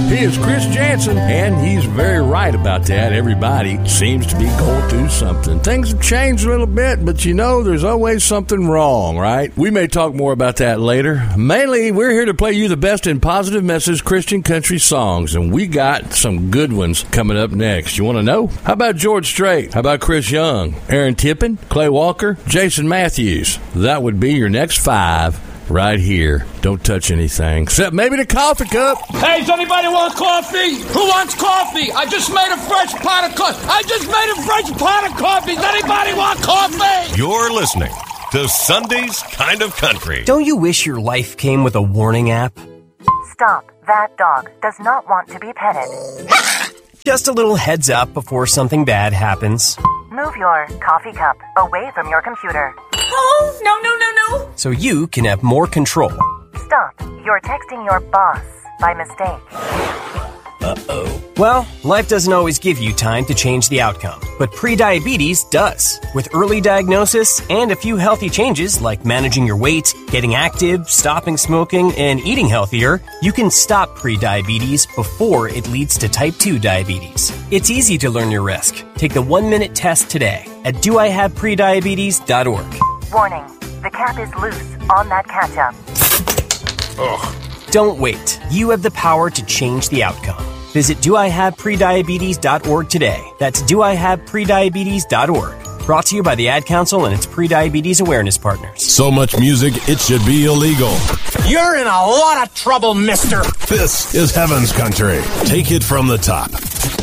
He is Chris Jansen, and he's very right about that. Everybody seems to be going through something. Things have changed a little bit, but you know, there's always something wrong, right? We may talk more about that later. Mainly, we're here to play you the best in positive message Christian country songs, and we got some good ones coming up next. You want to know? How about George Strait? How about Chris Young? Aaron Tippin? Clay Walker? Jason Matthews? That would be your next 5 right here. Don't touch anything, except maybe the coffee cup. Hey, does anybody want coffee? Who wants coffee? I just made a fresh pot of coffee. Does anybody want coffee? You're listening to Sunday's Kind of Country. Don't you wish your life came with a warning app? Stop. That dog does not want to be petted. Just a little heads up before something bad happens. Move your coffee cup away from your computer. Oh, no. So you can have more control. Stop. You're texting your boss by mistake. Uh-oh. Well, life doesn't always give you time to change the outcome, but prediabetes does. With early diagnosis and a few healthy changes like managing your weight, getting active, stopping smoking, and eating healthier, you can stop prediabetes before it leads to type 2 diabetes. It's easy to learn your risk. Take the 1-minute test today at doihaveprediabetes.org. Warning. The cap is loose on that ketchup. Ugh. Don't wait. You have the power to change the outcome. Visit doihaveprediabetes.org today. That's doihaveprediabetes.org. Brought to you by the Ad Council and its Prediabetes Awareness Partners. So much music, it should be illegal. You're in a lot of trouble, mister. This is Heaven's Country. Take it from the top.